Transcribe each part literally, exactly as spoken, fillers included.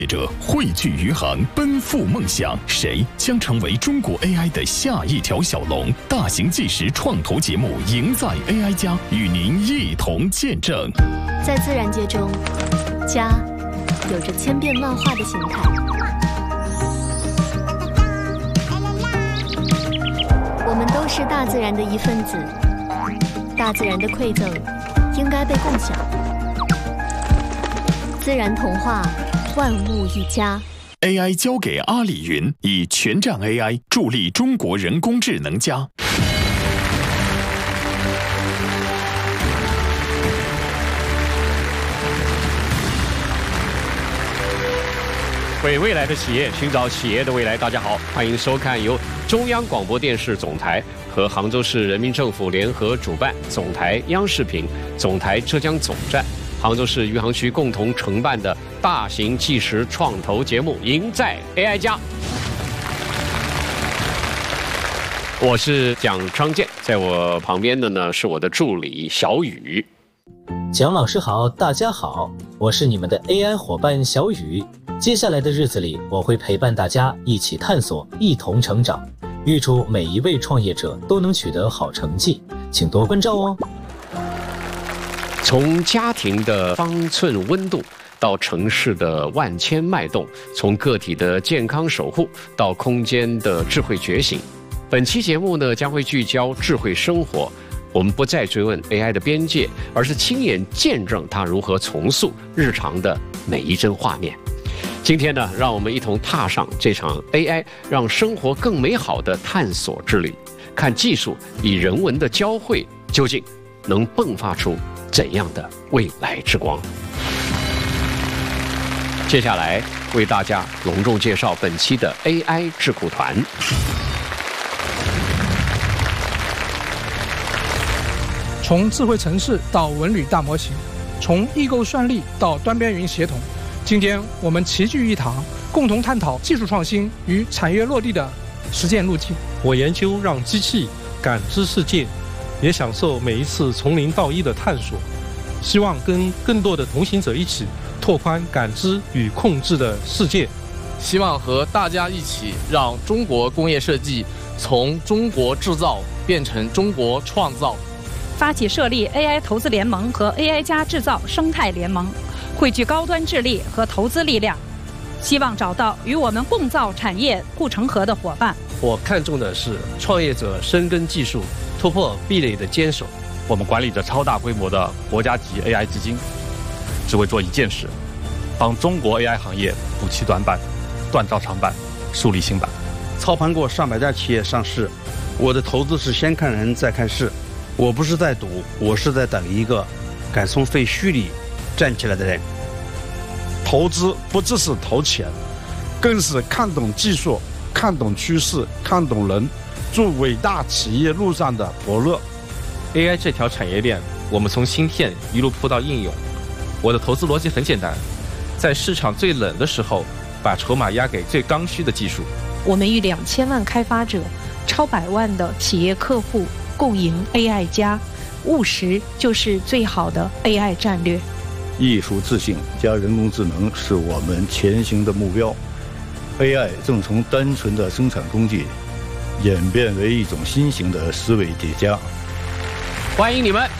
者汇聚余杭，奔赴梦想，谁将成为中国 A I 的下一条小龙？大型纪实创投节目《赢在 A I 家》与您一同见证。 在自然界中，家有着千变万化的形态。我们都是大自然的一份子，大自然的馈赠应该被共享。自然童话。万物一家 ，A I 交给阿里云，以全站 A I 助力中国人工智能家。 为未来的企业寻找企业的未来。大家好，欢迎收看由中央广播电视总台和杭州市人民政府联合主办，总台央视频、总台浙江总站、杭州市余杭区共同承办的大型纪实创投节目《赢在 A I 家》。我是蒋昌建，在我旁边的呢是我的助理小雨。 蒋老师好，大家好，我是你们的 A I 伙伴小雨。接下来的日子里，我会陪伴大家一起探索，一同成长。预祝每一位创业者都能取得好成绩，请多关照哦。 从家庭的方寸温度到城市的万千脉动，从个体的健康守护到空间的智慧觉醒。本期节目呢，将会聚焦智慧生活。我们不再追问 A I 的边界，而是亲眼见证它如何重塑日常的每一帧画面。今天呢，让我们一同踏上这场 A I 让生活更美好的探索之旅，看技术与人文的交汇究竟能迸发出怎样的未来之光。接下来为大家隆重介绍本期的 A I 智库团。 从智慧城市到文旅大模型，从异构算力到端边云协同，今天我们齐聚一堂，共同探讨技术创新与产业落地的实践路径。 我研究让机器感知世界，也享受每一次从零到一的探索，希望跟更多的同行者一起拓宽感知与控制的世界。 希望和大家一起让中国工业设计从中国制造变成中国创造。 发起设立 A I 投资联盟和 A I 加制造生态联盟，汇聚高端智力和投资力量，希望找到与我们共造产业护城河的伙伴。 我看重的是创业者深耕技术，突破壁垒的坚守。 我们管理着超大规模的国家级 A I 基金，只为做一件事，帮中国 A I 行业补齐短板，锻造长板，树立新板。 操盘过上百家企业上市，我的投资是先看人再看事。我不是在赌，我是在等一个敢从废墟里站起来的人。 投资不只是投钱，更是看懂技术，看懂趋势，看懂人，做伟大企业路上的伯乐。 A I 这条产业链，我们从芯片一路铺到应用。我的投资逻辑很简单，在市场最冷的时候，把筹码压给最刚需的技术。 我们与两千万开发者、超百万的企业客户共赢 A I 加，务实就是最好的 A I 战略。 艺术自信加人工智能是我们前行的目标。A I 正从单纯的生产工具演变为一种新型的思维叠加。 欢迎你们！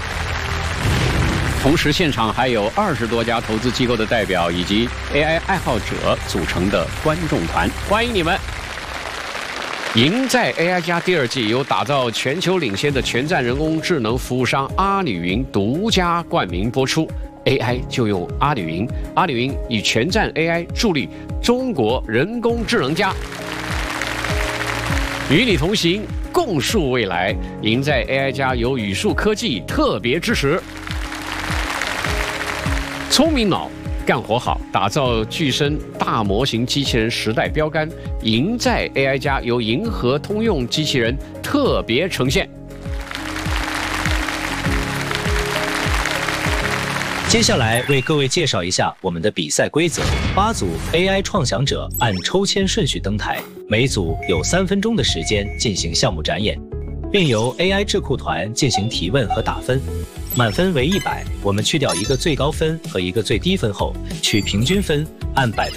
同时，现场还有二十多家投资机构的代表以及 A I 爱好者组成的观众团，欢迎你们！赢在 A I 加第二季由打造全球领先的全站人工智能服务商阿里云独家冠名播出。A I 就用阿里云，阿里云以全站 A I 助力中国人工智能家，与你同行，共树未来。赢在 A I 加由语数科技特别支持。聪明脑，干活好，打造具身大模型机器人时代标杆。赢在 A I 加由银河通用机器人特别呈现。 接下来为各位介绍一下我们的比赛规则：八组 A I 创想者按抽签顺序登台，每组有三分钟的时间进行项目展演，并由 A I 智库团进行提问和打分。满分为一百，我们去掉一个最高分和一个最低分后，取平均分，按百分